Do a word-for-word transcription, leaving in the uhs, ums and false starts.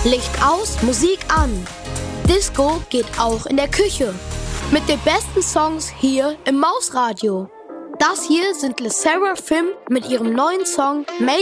Licht aus, Musik an. Disco geht auch in der Küche. Mit den besten Songs hier im Mausradio. Das hier sind LE SSERAFIM mit ihrem neuen Song Made